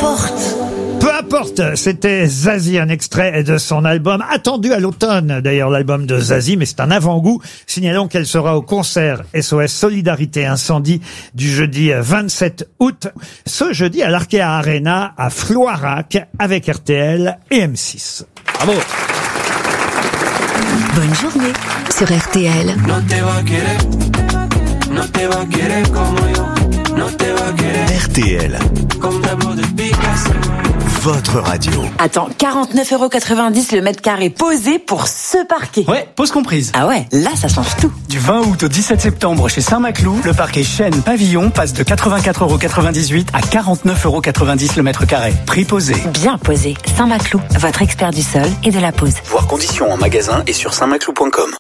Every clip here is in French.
importe. Peu importe, c'était Zazie, un extrait de son album, attendu à l'automne d'ailleurs, l'album de Zazie, mais c'est un avant-goût. Signalons qu'elle sera au concert SOS Solidarité Incendie du jeudi 27 août. Ce jeudi à l'Arkea Arena à Floirac avec RTL et M6. Bravo. Bonne journée sur RTL. RTL. Votre radio. Attends, 49,90 € le mètre carré posé pour ce parquet. Ouais, pause comprise. Ah ouais, là ça change tout. Du 20 août au 17 septembre chez Saint-Maclou, le parquet Chêne Pavillon passe de 84,98 € à 49,90 € le mètre carré. Prix posé. Bien posé. Saint-Maclou, votre expert du sol et de la pose. Voir conditions en magasin et sur saintmaclou.com.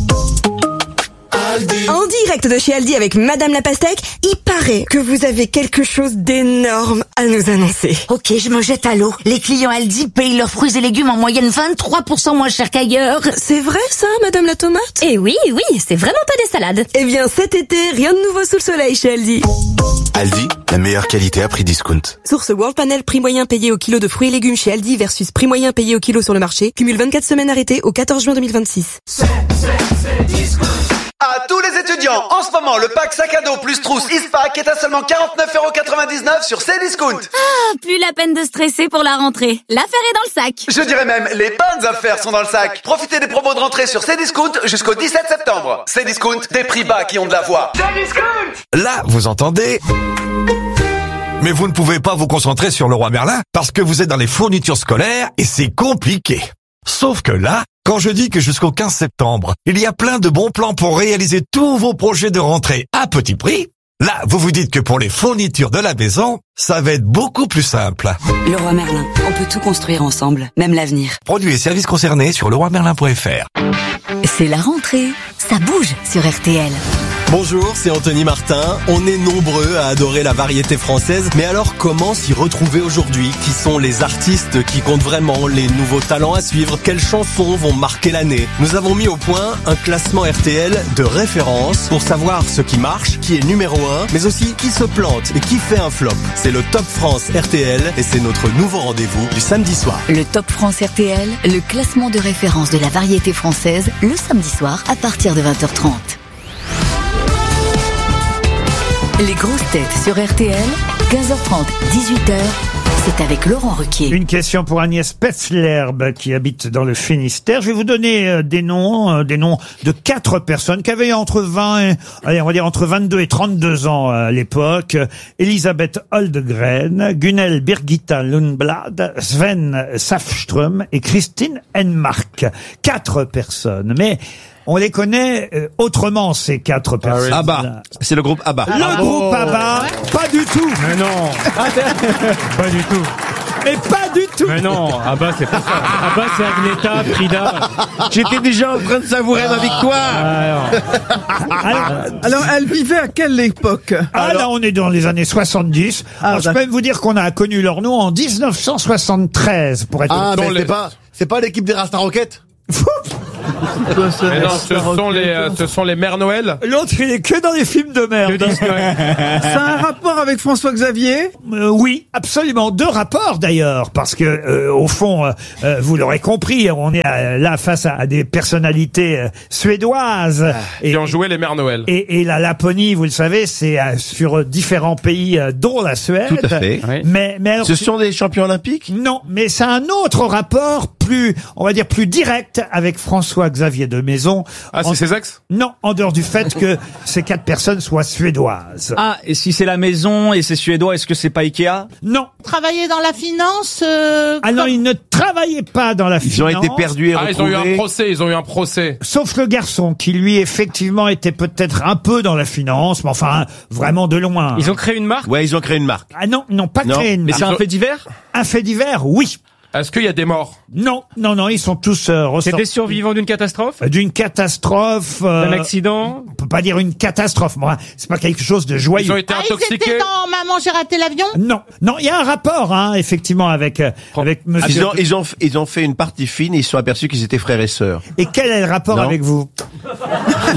En direct de chez Aldi avec Madame la Pastèque, il paraît que vous avez quelque chose d'énorme à nous annoncer. Ok, je me jette à l'eau. Les clients Aldi payent leurs fruits et légumes en moyenne 23% moins cher qu'ailleurs. C'est vrai ça, Madame la Tomate? Eh oui, c'est vraiment pas des salades. Eh bien cet été, rien de nouveau sous le soleil chez Aldi. Aldi, la meilleure qualité à prix discount. Source World Panel, prix moyen payé au kilo de fruits et légumes chez Aldi versus prix moyen payé au kilo sur le marché. Cumule 24 semaines arrêtées au 14 juin 2026. C'est discount. À tous les étudiants, en ce moment, le pack sac à dos plus trousse Eastpak est à seulement 49,99 € sur Cdiscount. Ah, plus la peine de stresser pour la rentrée. L'affaire est dans le sac. Je dirais même, les bonnes affaires sont dans le sac. Profitez des promos de rentrée sur Cdiscount jusqu'au 17 septembre. Cdiscount, des prix bas qui ont de la voix. Cdiscount! Là, vous entendez? Mais vous ne pouvez pas vous concentrer sur Leroy Merlin parce que vous êtes dans les fournitures scolaires et c'est compliqué. Sauf que là, quand je dis que jusqu'au 15 septembre, il y a plein de bons plans pour réaliser tous vos projets de rentrée à petit prix, là, vous vous dites que pour les fournitures de la maison, ça va être beaucoup plus simple. Leroy Merlin, on peut tout construire ensemble, même l'avenir. Produits et services concernés sur leroymerlin.fr. C'est la rentrée, ça bouge sur RTL. Bonjour, c'est Anthony Martin. On est nombreux à adorer la variété française, mais alors comment s'y retrouver aujourd'hui? Qui sont les artistes qui comptent vraiment, les nouveaux talents à suivre? Quelles chansons vont marquer l'année? Nous avons mis au point un classement RTL de référence pour savoir ce qui marche, qui est numéro 1, mais aussi qui se plante et qui fait un flop. C'est le Top France RTL et c'est notre nouveau rendez-vous du samedi soir. Le Top France RTL, le classement de référence de la variété française, le samedi soir à partir de 20h30. Les grosses têtes sur RTL, 15h30, 18h, c'est avec Laurent Ruquier. Une question pour Agnès Peflerbe qui habite dans le Finistère. Je vais vous donner des noms de 4 personnes qui avaient entre 22 et 32 ans à l'époque. Elisabeth Holdegren, Gunnel Birgitta Lundblad, Sven Safström et Christine Enmark. 4 personnes, mais on les connaît autrement, ces 4 personnes. ABBA. C'est le groupe ABBA. Le groupe ABBA, pas du tout. Mais non. Pas du tout. Mais pas du tout. Mais non, ABBA c'est pas ça. ABBA c'est Agneta, Frida. J'étais déjà en train de savourer ma victoire. Alors, elle vivait à quelle époque? Là, on est dans les années 70. Alors, je peux même vous dire qu'on a connu leur nom en 1973, pour être mais c'est pas l'équipe des Rasta Rockets? Mais non, ce sont les Mères Noël. L'autre, il est que dans les films de merde. Ça a un rapport avec François Xavier? Oui, absolument. 2 rapports d'ailleurs, parce que au fond, vous l'aurez compris, on est là face à des personnalités suédoises qui ont joué les Mères Noël. Et la Laponie, vous le savez, c'est sur différents pays, dont la Suède. Tout à fait. Oui. Mais alors, ce sont des champions olympiques? Non, mais c'est un autre rapport on va dire plus direct avec François-Xavier de Maison. Ah, c'est ses ex? Non, en dehors du fait que ces 4 personnes soient suédoises. Ah, et si c'est la maison et c'est suédois, est-ce que c'est pas Ikea? Non. Travailler dans la finance Ah non, ils ne travaillaient pas dans la finance. Ils ont été perdus et retrouvés. Ils ont eu un procès. Sauf le garçon, qui lui, effectivement, était peut-être un peu dans la finance, mais enfin, vraiment de loin. Ils ont créé une marque? Ouais, ils ont créé une marque. Ah non, ils n'ont pas créé une marque. Mais c'est un fait divers? Un fait divers, oui. Est-ce qu'il y a des morts? Non, ils sont tous ressortis. C'est des survivants d'une catastrophe? D'une catastrophe. D'un accident? On peut pas dire une catastrophe, moi. C'est pas quelque chose de joyeux. Ils ont été intoxiqués? Ils étaient dans Maman, j'ai raté l'avion? Non, il y a un rapport, effectivement, avec monsieur. Ils ont fait une partie fine et ils se sont aperçus qu'ils étaient frères et sœurs. Et quel est le rapport avec vous?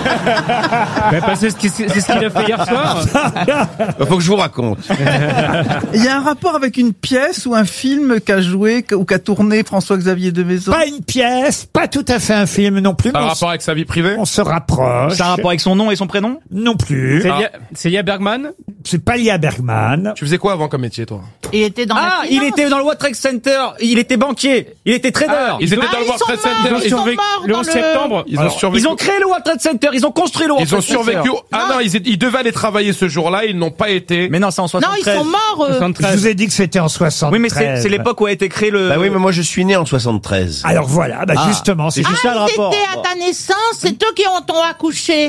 Parce que c'est ce qu'il a fait hier soir. Faut que je vous raconte. Il y a un rapport avec une pièce ou un film qu'a joué ou qu'a tourné François-Xavier de Maison? Pas une pièce, pas tout à fait un film non plus. Ça a un rapport avec sa vie privée? On se rapproche. Ça a un rapport avec son nom et son prénom? Non plus. C'est lié à Bergman? C'est pas lié à Bergman. Tu faisais quoi avant comme métier, toi? Il était dans la il était dans le World Trade Center. Il était banquier. Il était trader. Ils étaient dans le World Trade Center. Ils ont survécu le 11 septembre. Ils ont créé le World Trade Center. Ils ont construit le World Trade Center. Ils ont survécu. Ah non, ils devaient aller travailler ce jour-là. Ils n'ont pas été. Mais non, c'est en 73. Non, ils sont morts. 73. Je vous ai dit que c'était en 73. Oui, mais c'est l'époque où a été créé le... Bah oui, mais moi je suis né en 73. Alors voilà, justement, c'est juste ça le rapport. C'était à ta naissance, c'est eux qui t'ont accouché.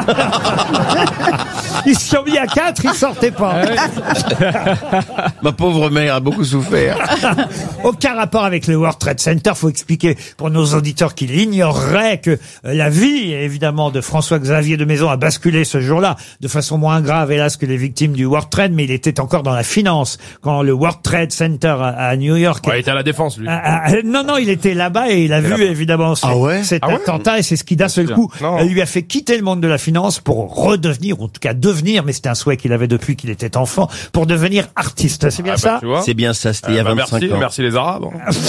Ils se sont mis à 4, ils sortaient pas. Ma pauvre mère a beaucoup souffert. Aucun rapport avec le World Trade Center. Faut expliquer pour nos auditeurs qui l'ignoreraient que la vie, évidemment, de François-Xavier de Maison a basculé ce jour-là de façon moins grave, hélas, que les victimes du World Trade, mais il était encore dans la finance quand le World Trade Center à New York. Ouais, il était à la défense, lui. Non, il était là-bas et il a vu évidemment cet attentat et c'est ce qui d'un seul coup lui a fait quitter le monde de la finance pour redevenir, en tout cas devenir, mais c'était un souhait qu'il avait depuis qu'il était enfant, pour devenir artiste. C'est bien ça? C'est bien ça, c'était il y a 25 ans. Merci les Arabes.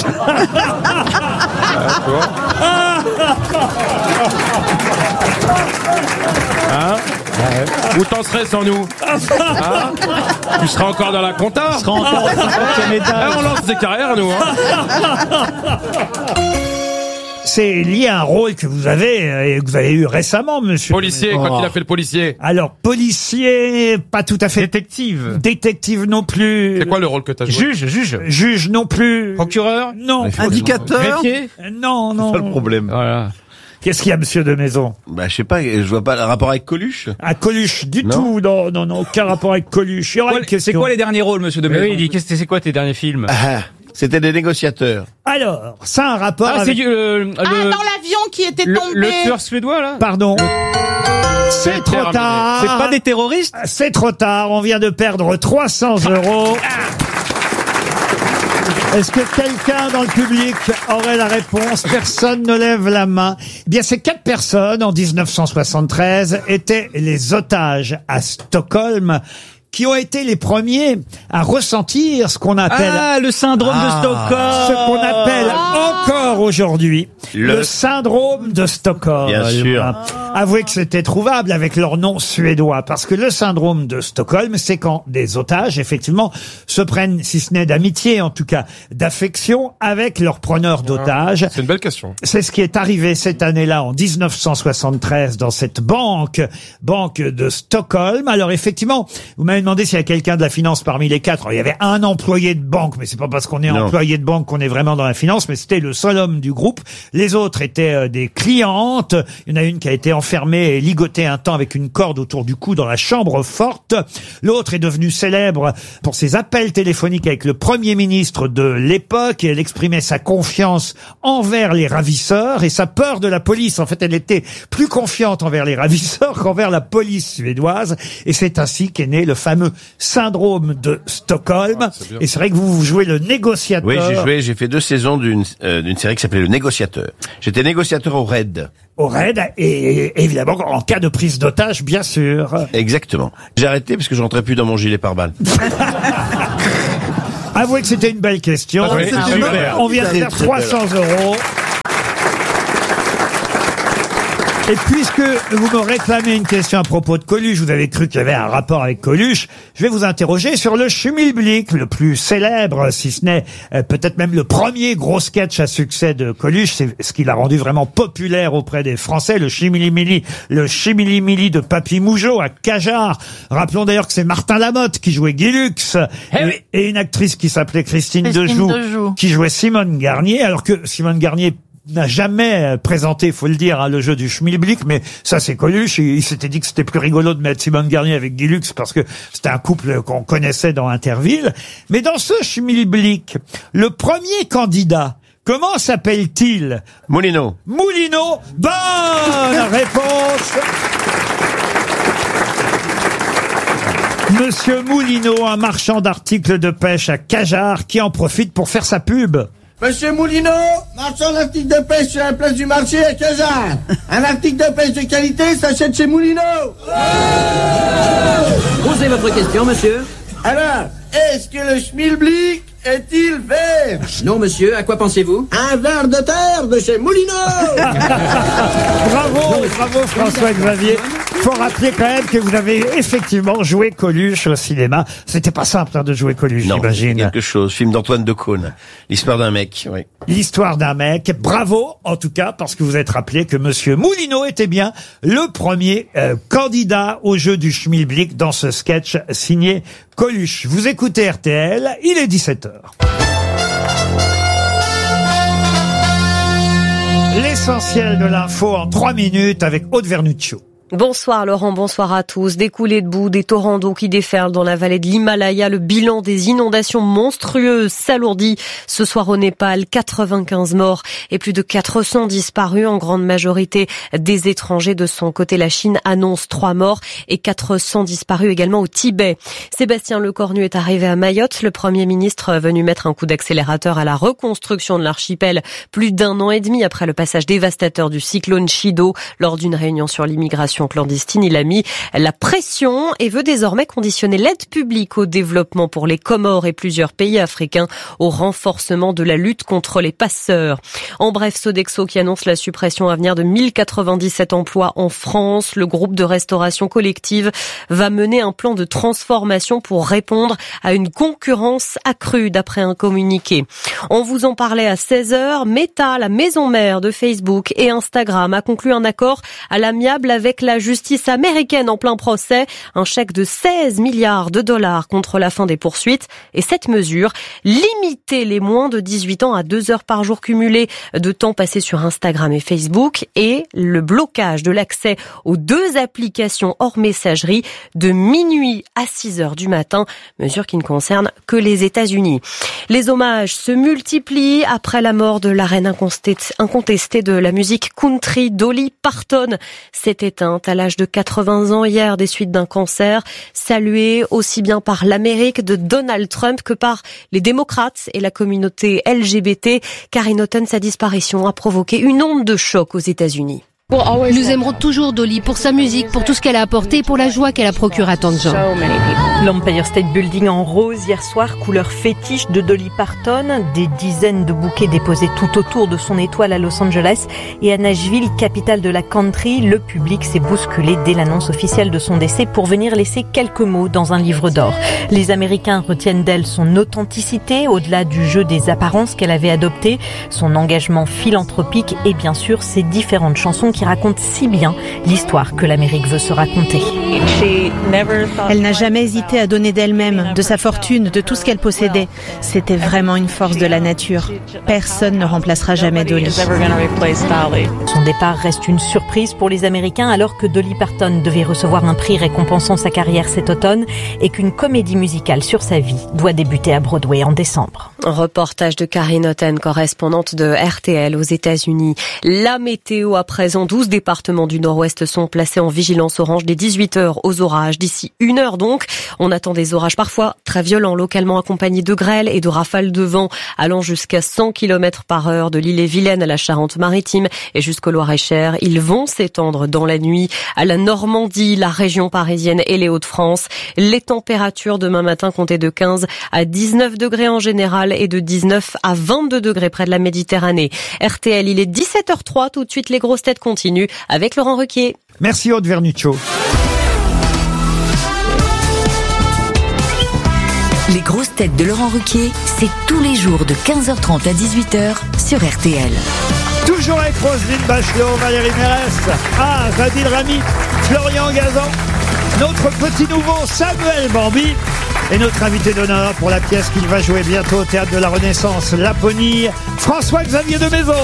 Où t'en serais sans nous? Tu seras encore dans la compta? Tu seras encore au 50e étage. On lance des carrières, nous. C'est lié à un rôle que vous avez et que vous avez eu récemment, monsieur. Policier, quand il a fait le policier. Alors, policier, pas tout à fait. Détective. Détective non plus. C'est quoi le rôle que t'as joué? Juge non plus. Procureur? Non. Indicateur? Greffier? Non. C'est pas le problème. Voilà. Qu'est-ce qu'il y a, monsieur de Maison? Bah, je sais pas, je vois pas le rapport avec Coluche. À Coluche, du tout. Non, aucun rapport avec Coluche. Il y aura une question. C'est quoi les derniers rôles, monsieur de Maison? Oui, il dit, c'est quoi tes derniers films? C'était des négociateurs. Alors, ça a un rapport avec... dans l'avion qui était tombé. Le tueur suédois, là? Pardon. C'est trop tard. C'est pas des terroristes? C'est trop tard. On vient de perdre 300 €. Est-ce que quelqu'un dans le public aurait la réponse? Personne ne lève la main. Eh bien, ces 4 personnes, en 1973, étaient les otages à Stockholm, qui ont été les premiers à ressentir ce qu'on appelle... le syndrome de Stockholm. Ce qu'on appelle encore aujourd'hui le syndrome de Stockholm. Bien sûr. Avouez que c'était trouvable avec leur nom suédois, parce que le syndrome de Stockholm, c'est quand des otages, effectivement, se prennent, si ce n'est d'amitié, en tout cas d'affection, avec leur preneur d'otages. C'est une belle question. C'est ce qui est arrivé cette année-là, en 1973, dans cette banque de Stockholm. Alors effectivement, vous m'avez demandé s'il y a quelqu'un de la finance parmi les 4. Alors, il y avait un employé de banque, mais c'est pas parce qu'on est employé de banque qu'on est vraiment dans la finance, mais c'était le seul homme du groupe. Les autres étaient des clientes. Il y en a une qui a été enfermée et ligotée un temps avec une corde autour du cou dans la chambre forte. L'autre est devenue célèbre pour ses appels téléphoniques avec le Premier ministre de l'époque et elle exprimait sa confiance envers les ravisseurs et sa peur de la police. En fait, elle était plus confiante envers les ravisseurs qu'envers la police suédoise et c'est ainsi qu'est né le fameux syndrome de Stockholm. Et c'est vrai que vous jouez le négociateur. Oui, j'ai fait 2 saisons d'une série qui s'appelait Le Négociateur. J'étais négociateur au RAID. Au RAID, et évidemment, en cas de prise d'otage, bien sûr. Exactement. J'ai arrêté parce que je rentrais plus dans mon gilet pare-balles. Avouez que c'était une belle question. On vient de faire 300 €. Et puisque vous me réclamez une question à propos de Coluche, vous avez cru qu'il y avait un rapport avec Coluche, je vais vous interroger sur le Schmilblick, le plus célèbre, si ce n'est peut-être même le premier gros sketch à succès de Coluche. C'est ce qui l'a rendu vraiment populaire auprès des Français, le Chimilimili de Papy Mougeot à Cajar. Rappelons d'ailleurs que c'est Martin Lamotte qui jouait Guy Lux et une actrice qui s'appelait Christine Dejoux qui jouait Simone Garnier, alors que Simone Garnier n'a jamais présenté, faut le dire, le jeu du Schmilblick, mais ça c'est Coluche. Il s'était dit que c'était plus rigolo de mettre Simone Garnier avec Guy Lux parce que c'était un couple qu'on connaissait dans Interville. Mais dans ce Schmilblick, le premier candidat, comment s'appelle-t-il? Moulineau. Moulineau, bonne réponse. Monsieur Moulineau, un marchand d'articles de pêche à Cajar qui en profite pour faire sa pub. Monsieur Moulineau, marchand d'articles de pêche sur la place du marché à Casars. Un article de pêche de qualité s'achète chez Moulineau. Posez votre question, monsieur. Alors, est-ce que le schmilblick est-il vert? Non, monsieur, à quoi pensez-vous? Un ver de terre de chez Moulineau. Bravo François-Xavier. Faut rappeler quand même que vous avez effectivement joué Coluche au cinéma. C'était pas simple de jouer Coluche, j'imagine. Quelque chose. Film d'Antoine Decaune. L'histoire d'un mec, oui. L'histoire d'un mec. Bravo, en tout cas, parce que vous êtes rappelé que Monsieur Moulineau était bien le premier candidat au jeu du schmilblick dans ce sketch signé Coluche. Vous écoutez RTL, il est 17h. L'essentiel de l'info en 3 minutes avec Aude Vernuccio. Bonsoir Laurent, bonsoir à tous. Des coulées de boue, des torrents d'eau qui déferlent dans la vallée de l'Himalaya. Le bilan des inondations monstrueuses s'alourdit. Ce soir au Népal, 95 morts et plus de 400 disparus, en grande majorité des étrangers. De son côté, la Chine annonce 3 morts et 400 disparus également au Tibet. Sébastien Lecornu est arrivé à Mayotte. Le Premier ministre venu mettre un coup d'accélérateur à la reconstruction de l'archipel plus d'1 an et demi après le passage dévastateur du cyclone Chido. Lors d'une réunion sur l'immigration clandestine, il a mis la pression et veut désormais conditionner l'aide publique au développement pour les Comores et plusieurs pays africains au renforcement de la lutte contre les passeurs. En bref, Sodexo qui annonce la suppression à venir de 1097 emplois en France. Le groupe de restauration collective va mener un plan de transformation pour répondre à une concurrence accrue d'après un communiqué. On vous en parlait à 16h. Meta, la maison mère de Facebook et Instagram, a conclu un accord à l'amiable avec la justice américaine en plein procès. Un chèque de 16 milliards de dollars contre la fin des poursuites. Et cette mesure, limiter les moins de 18 ans à 2 heures par jour cumulées de temps passé sur Instagram et Facebook, et le blocage de l'accès aux 2 applications hors messagerie de minuit à 6 heures du matin, mesure qui ne concerne que les États-Unis. Les hommages se multiplient après la mort de la reine incontestée de la musique country, Dolly Parton. S'est éteinte à l'âge de 80 ans hier des suites d'un cancer, saluée aussi bien par l'Amérique de Donald Trump que par les démocrates et la communauté LGBT. Karine Houghton, sa disparition a provoqué une onde de choc aux États-Unis. Nous aimerons toujours Dolly pour sa musique, pour tout ce qu'elle a apporté, pour la joie qu'elle a procuré à tant de gens. L'Empire State Building en rose hier soir, couleur fétiche de Dolly Parton. Des dizaines de bouquets déposés tout autour de son étoile à Los Angeles et à Nashville, capitale de la country. Le public s'est bousculé dès l'annonce officielle de son décès pour venir laisser quelques mots dans un livre d'or. Les Américains retiennent d'elle son authenticité, au-delà du jeu des apparences qu'elle avait adopté, son engagement philanthropique et bien sûr ses différentes chansons qui raconte si bien l'histoire que l'Amérique veut se raconter. Elle n'a jamais hésité à donner d'elle-même, de sa fortune, de tout ce qu'elle possédait. C'était vraiment une force de la nature. Personne ne remplacera jamais Dolly. Son départ reste une surprise pour les Américains alors que Dolly Parton devait recevoir un prix récompensant sa carrière cet automne et qu'une comédie musicale sur sa vie doit débuter à Broadway en décembre. Un reportage de Karine Houghton, correspondante de RTL aux États-Unis. La météo à présent, 12 départements du Nord-Ouest sont placés en vigilance orange dès 18h aux orages. D'ici 1 heure donc, on attend des orages parfois très violents, localement accompagnés de grêles et de rafales de vent allant jusqu'à 100 km/h de l'Ille-et-Vilaine à la Charente-Maritime et jusqu'au Loir-et-Cher. Ils vont s'étendre dans la nuit à la Normandie, la région parisienne et les Hauts-de-France. Les températures demain matin comptaient de 15 à 19 degrés en général et de 19 à 22 degrés près de la Méditerranée. RTL, il est 17h03, tout de suite les grosses têtes continue avec Laurent Ruquier. Merci Aude Vernuccio. Les grosses têtes de Laurent Ruquier, c'est tous les jours de 15h30 à 18h sur RTL. Toujours avec Roselyne Bachelot, Valérie Mérès, Zadil Rami, Florian Gazan, notre petit nouveau Samuel Bambi et notre invité d'honneur pour la pièce qu'il va jouer bientôt au Théâtre de la Renaissance, Laponie, François-Xavier de Maison.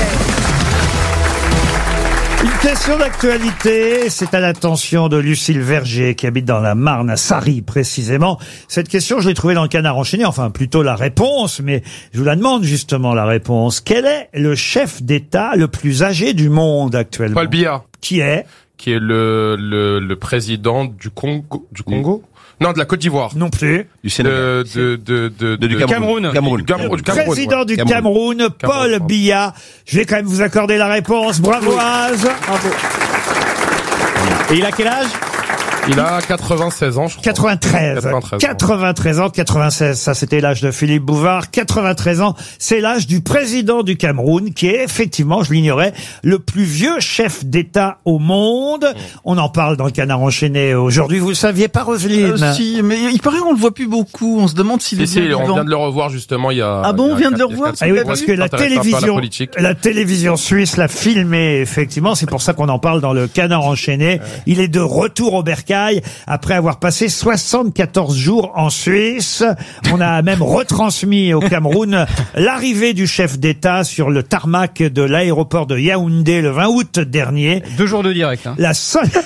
Une question d'actualité, c'est à l'attention de Lucille Verger qui habite dans la Marne, à Sarry précisément. Cette question, je l'ai trouvée dans le Canard enchaîné, enfin plutôt la réponse, mais je vous la demande justement la réponse. Quel est le chef d'État le plus âgé du monde actuellement? Paul Biya. Qui est le président du Congo. Non, de la Côte d'Ivoire. Non plus. Du Sénégal. Du Cameroun. Président du Cameroun, Paul Biya. Je vais quand même vous accorder la réponse. Bravo Az. Bravo. Et il a quel âge? Il a 96 ans, je crois. 93 ans, 96, ça c'était l'âge de Philippe Bouvard. 93 ans, c'est l'âge du président du Cameroun, qui est effectivement, je l'ignorais, le plus vieux chef d'État au monde. On en parle dans le Canard enchaîné aujourd'hui. Vous le saviez pas, Roselyne? Si, mais il paraît qu'on le voit plus beaucoup. On se demande s'il est bien vivant. On vient de le revoir justement il y a... Ah bon, on vient de le revoir? Ah oui, parce que la télévision suisse l'a filmé, effectivement. C'est pour ça qu'on en parle dans le Canard enchaîné. Il est de retour au bercail après avoir passé 74 jours en Suisse. On a même retransmis au Cameroun l'arrivée du chef d'État sur le tarmac de l'aéroport de Yaoundé le 20 août dernier. 2 jours de direct. Hein. La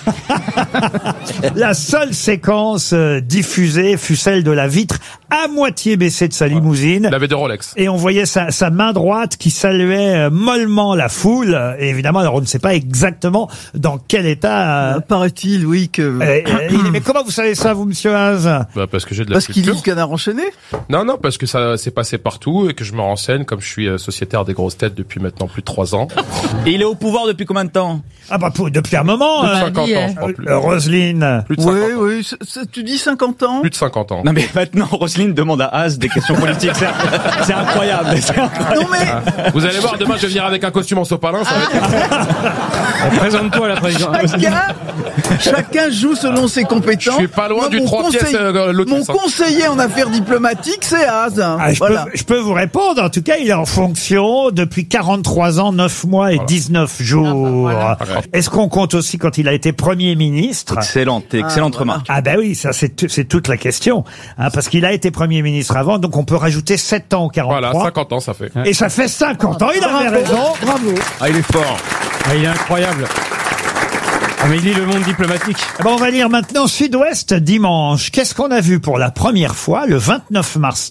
seule séquence diffusée fut celle de la vitre à moitié baissée de sa limousine. Il avait des Rolex. Et on voyait sa main droite qui saluait mollement la foule. Et évidemment, alors on ne sait pas exactement dans quel état... Paraît-il, oui, que... mais comment vous savez ça, vous, monsieur Haas? Parce que j'ai de la Parce qu'il culture. lit le Canard enchaîné? Non, parce que ça s'est passé partout et que je me renseigne comme je suis sociétaire des grosses têtes depuis maintenant plus de 3 ans. Et il est au pouvoir depuis combien de temps? Ah bah depuis un moment. Plus de 50 ans, je crois. Roselyne. Plus de 50 ans. Oui, tu dis 50 ans? Plus de 50 ans. Non mais maintenant, Roselyne demande à Az des questions politiques. C'est incroyable. Non mais... Vous allez voir, demain je vais venir avec un costume en sopalin. Ça va être... Présente-toi à la présidente. Chacun joue selon ses compétences. Je suis pas loin du 3 pièces Mon conseiller en affaires diplomatiques, c'est Az. Je peux vous répondre. En tout cas, il est en fonction depuis 43 ans, 9 mois et 19 jours. Est-ce qu'on compte aussi quand il a été Premier ministre? Excellente remarque. Ah ben oui, ça c'est toute la question. Parce qu'il a été Premier ministre avant, donc on peut rajouter 7 ans au 43. Voilà, 50 ans ça fait. Et ça fait 50 ans, il avait raison. Bravo. Ah, il est fort. Ah, il est incroyable. Ah, mais il lit le monde diplomatique. On va lire maintenant Sud-Ouest dimanche. Qu'est-ce qu'on a vu pour la première fois le 29 mars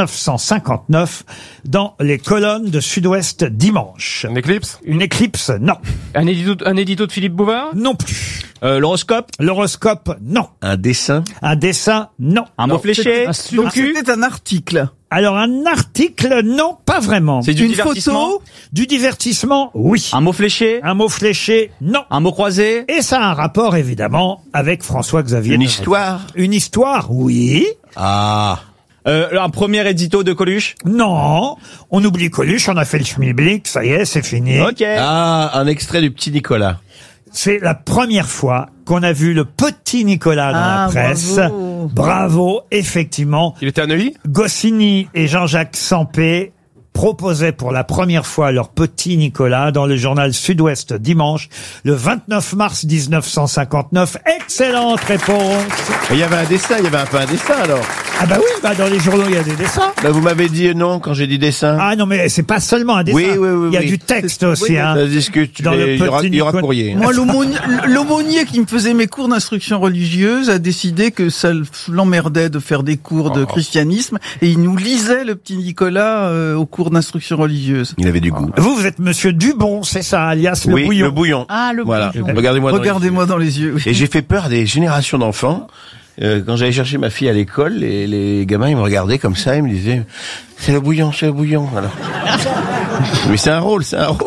1959 dans les colonnes de Sud-Ouest dimanche? Une éclipse? Une éclipse, non. Un édito de Philippe Bouvard? Non plus. L'horoscope? L'horoscope, non. Un dessin? Un dessin, non. Un mot fléché? Donc c'était un article. Alors un article, non, pas vraiment. C'est du divertissement? Photo? Du divertissement, oui. Un mot fléché? Un mot fléché, non. Un mot croisé? Et ça a un rapport évidemment avec François-Xavier. Une histoire? Une histoire, oui. Ah. Un premier édito de Coluche? Non, on oublie Coluche, on a fait le schmilblick, ça y est, c'est fini. Ok. Ah, un extrait du petit Nicolas. C'est la première fois qu'on a vu le petit Nicolas dans la presse. Bravo, effectivement. Il était à Neuilly? Goscinny et Jean-Jacques Sampé proposaient pour la première fois leur petit Nicolas dans le journal Sud-Ouest dimanche, le 29 mars 1959. Excellente réponse. Il y avait un dessin, il y avait un peu un dessin alors. Ah bah oui, dans les journaux il y a des dessins. Bah vous m'avez dit non quand j'ai dit dessin. Ah non mais c'est pas seulement un dessin. Oui, il y a du texte aussi. Oui, ça discute. Dans le il y aura courrier. Moi, l'aumônier qui me faisait mes cours d'instruction religieuse a décidé que ça l'emmerdait de faire des cours de christianisme et il nous lisait le petit Nicolas au cours d'instruction religieuse. Il avait du goût. Vous êtes monsieur Dubon, c'est ça, alias le bouillon. Le bouillon. Ah, le voilà. bouillon. Regardez-moi dans les yeux. Oui. Et j'ai fait peur à des générations d'enfants. Quand j'allais chercher ma fille à l'école, les gamins ils me regardaient comme ça, ils me disaient c'est le bouillon. Alors. Mais c'est un rôle.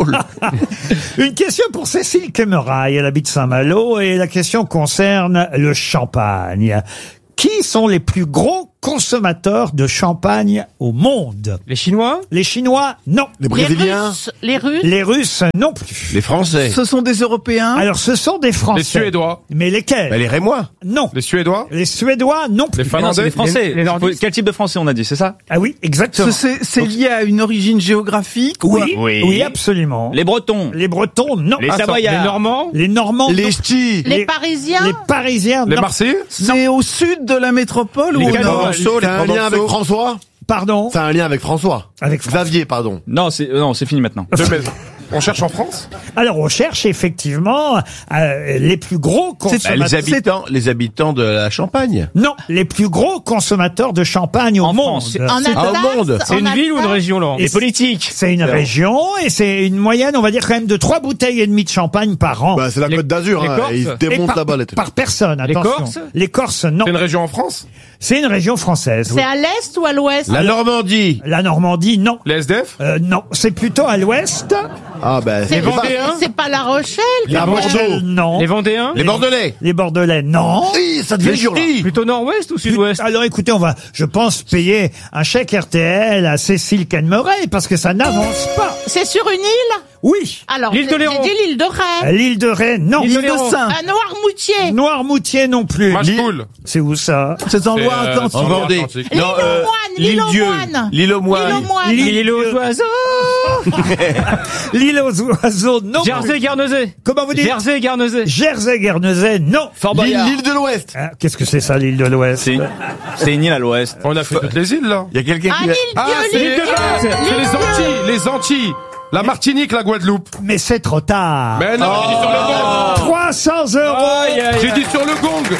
Une question pour Cécile Kemeraille, elle habite Saint-Malo et la question concerne le champagne. Qui sont les plus gros consommateurs de champagne au monde? Les Chinois? Les Chinois, non. Les Brésiliens? Les Russes? Les Russes, non plus. Les Français? Ce sont des Européens? Alors, ce sont des Français. Les Suédois? Mais lesquels? Les Rémois? Non. Les Suédois? Les Suédois, non plus. Les Finlandais? Les Français. Quel type de Français on a dit, c'est ça? Ah oui, exactement. C'est lié à une origine géographique? Oui, absolument. Les Bretons? Les Bretons, non. Les Savoyards? Les Normands? Les Normands, les non. Ch'tis? Les Parisiens? Les Parisiens, Les non. Marseillais? C'est au sud de la métropole ou au nord? C'est un lien avec François? Pardon? C'est un lien avec François. Avec Xavier, pardon. Non, c'est fini maintenant. On cherche en France? Alors, on cherche effectivement les plus gros consommateurs. Les habitants de la Champagne. Non, les plus gros consommateurs de champagne au monde. Au monde. C'est une ville ou une région, Laurent? Et politique. C'est une région et c'est une moyenne, on va dire quand même de 3 bouteilles et demie de champagne par an. Bah, c'est la Côte d'Azur, hein. Ils démontent là-bas les trucs. Par personne, Les attention. Corses? Les Corses, non. C'est une région en France? C'est une région française. C'est à l'est ou à l'ouest? La Normandie. La Normandie, non. Les SDF? Non, c'est plutôt à l'ouest. Ah, ben, C'est Vendéens? c'est pas La Rochelle? La Bordeaux, non. Les Vendéens? Les Bordelais. Les Bordelais, non. Oui, ça devient dur, là. Plutôt nord-ouest ou sud-ouest? Alors écoutez, on va, je pense, payer un chèque RTL à Cécile Canmeray parce que ça n'avance pas. C'est sur une île? Oui. Alors, L'île de j'ai Léron. dit l'île de Ré. L'île de Ré, non. L'île de Saint. À Noirmoutier. Noirmoutier non plus. Machecoul. C'est où ça? C'est en Loire-Atlantique. En Vendée. L'île aux moines. L'île aux moines. L'île aux moines. L'île aux moines. L'île aux oiseaux. L'île aux oiseaux, non. Jersey-Guernesey. Comment vous dites? Jersey-Guernesey. Jersey-Guernesey, non. L'île de l'Ouest. Ah, qu'est-ce que c'est ça, l'île de l'Ouest? C'est une île à l'ouest. On a fait toutes les îles, là. Il y a quelqu'un Ah, qui... l'île Ah, Dieu, c'est l'île Dieu. c'est les Antilles, les Antilles. La Martinique, la Guadeloupe. Mais c'est trop tard. Mais non, j'ai dit sur le gong. 300 €. J'ai dit sur le gong.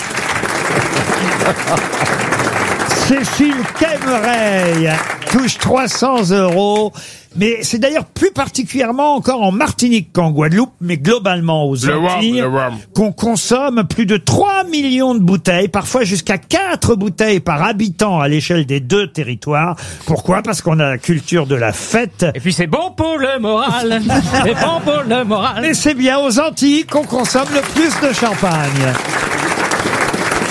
Cécile Canmeray touche 300 €. Mais c'est d'ailleurs plus particulièrement encore en Martinique qu'en Guadeloupe, mais globalement aux Antilles, qu'on consomme plus de 3 millions de bouteilles, parfois jusqu'à 4 bouteilles par habitant à l'échelle des 2 territoires. Pourquoi? Parce qu'on a la culture de la fête. Et puis c'est bon pour le moral. C'est bon pour le moral. Mais c'est bien aux Antilles qu'on consomme le plus de champagne.